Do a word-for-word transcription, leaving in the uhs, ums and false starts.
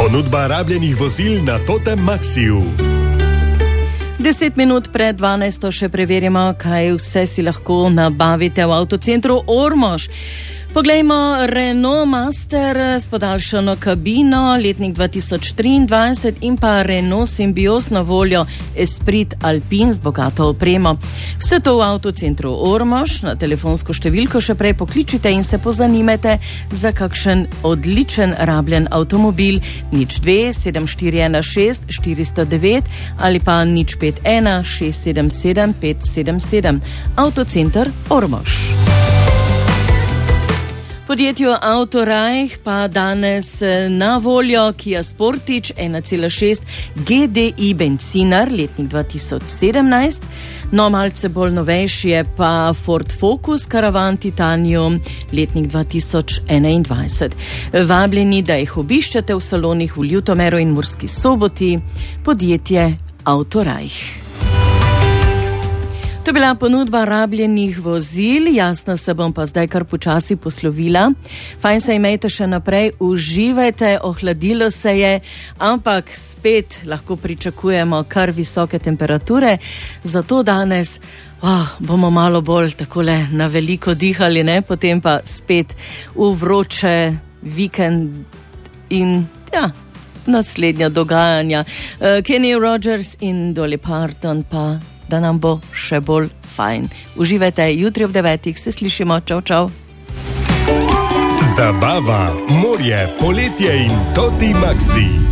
Ponudba rabljenih vozil na Totem Maxiju. Deset minut pred dvanajsto še preverimo, kaj vse si lahko nabavite v avtocentru Ormož. Poglejmo Renault Master s podaljšano kabino, letnik dva tisoč triindvajset in pa Renault Symbios na voljo Esprit Alpine z bogato opremo. Vse to v avtocentru Ormož, na telefonsko številko še prej pokličite in se pozanimajte za kakšen odličen rabljen avtomobil. nič dve sedem štiri ena šest štiri nula devet ali pa nič pet ena šest sedem sedem pet sedem sedem. Avtocenter Ormož. Podjetju Autorajh pa danes na voljo Kia Sportage ena cela šest G D I bencinar, letnik dva tisoč sedemnajst. No, malce bolj novejši je pa Ford Focus Caravan Titanium, letnik dva tisoč enaindvajset. Vabljeni, da jih obiščete v salonih v Ljutomeru in Murski Soboti, podjetje Autorajh. To je bila ponudba rabljenih vozil, jasno se bom pa zdaj kar počasi poslovila. Fajn se imejte še naprej, uživajte, ohladilo se je, ampak spet lahko pričakujemo kar visoke temperature, zato danes oh, bomo malo bolj takole na veliko dihali, ne? Potem pa spet v vroče vikend in ja, naslednja dogajanja. Uh, Kenny Rogers in Dolly Parton pa da nam bo še bolj fajn. Uživajte, jutri ob devetih se slišimo. Čau, čau. Zabava, morje, poletje in Toti Maxi.